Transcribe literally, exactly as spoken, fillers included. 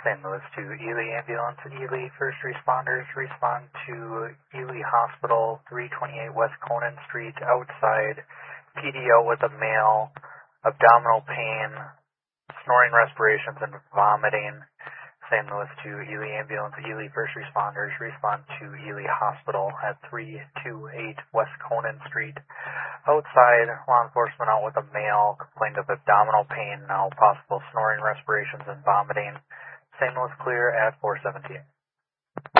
Saint Louis to Ely Ambulance. Ely first responders respond to Ely Hospital, three twenty-eight West Conan Street, outside. P D O with a male, abdominal pain, snoring, respirations, and vomiting. Saint Louis to Ely Ambulance. Ely first responders respond to Ely Hospital at three twenty-eight West Conan Street. Outside, law enforcement out with a male, complained of abdominal pain, now possible snoring, respirations, and vomiting. Saint Louis clear at four seventeen.